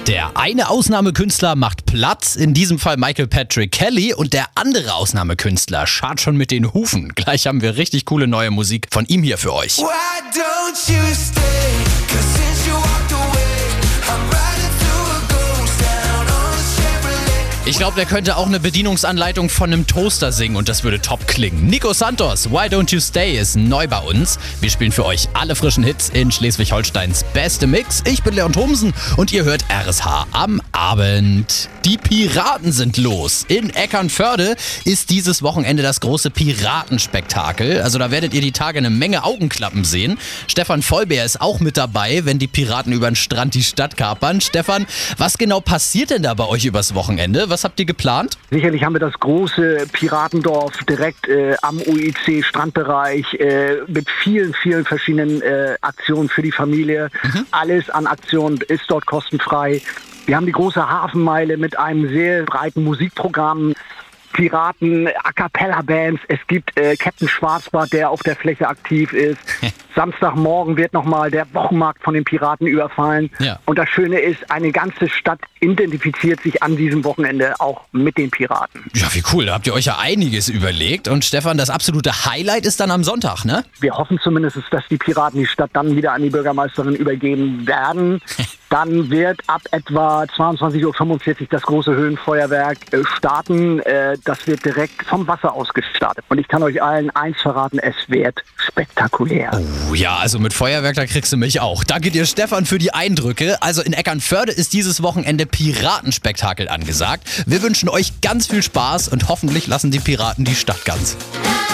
Der eine Ausnahmekünstler macht Platz, in diesem Fall Michael Patrick Kelly, und der andere Ausnahmekünstler scharrt schon mit den Hufen. Gleich haben wir richtig coole neue Musik von ihm hier für euch. Why don't you stay? 'Cause since you walked away, I'm riding through a ghost town on a Chevrolet. Ich glaube, der könnte auch eine Bedienungsanleitung von einem Toaster singen und das würde top klingen. Nico Santos, Why Don't You Stay ist neu bei uns. Wir spielen für euch alle frischen Hits in Schleswig-Holsteins beste Mix. Ich bin Leon Thomsen und ihr hört RSH am Abend. Die Piraten sind los. In Eckernförde ist dieses Wochenende das große Piratenspektakel. Also da werdet ihr die Tage eine Menge Augenklappen sehen. Stefan Vollbeer ist auch mit dabei, wenn die Piraten über den Strand die Stadt kapern. Stefan, was genau passiert denn da bei euch übers Wochenende? Was habt ihr geplant? Sicherlich haben wir das große Piratendorf direkt am UIC-Strandbereich mit vielen verschiedenen Aktionen für die Familie. Alles an Aktionen ist dort kostenfrei. Wir haben die große Hafenmeile mit einem sehr breiten Musikprogramm. Piraten, A-Cappella-Bands, es gibt Captain Schwarzbart, der auf der Fläche aktiv ist. Samstagmorgen wird nochmal der Wochenmarkt von den Piraten überfallen. Ja. Und das Schöne ist, eine ganze Stadt identifiziert sich an diesem Wochenende auch mit den Piraten. Ja, wie cool. Da habt ihr euch ja einiges überlegt. Und Stefan, das absolute Highlight ist dann am Sonntag, ne? Wir hoffen zumindest, dass die Piraten die Stadt dann wieder an die Bürgermeisterin übergeben werden. Dann wird ab etwa 22.45 Uhr das große Höhenfeuerwerk starten. Das wird direkt vom Wasser aus gestartet. Und ich kann euch allen eins verraten, es wird spektakulär. Oh ja, also mit Feuerwerk, da kriegst du mich auch. Danke dir, Stefan, für die Eindrücke. Also in Eckernförde ist dieses Wochenende Piratenspektakel angesagt. Wir wünschen euch ganz viel Spaß und hoffentlich lassen die Piraten die Stadt ganz.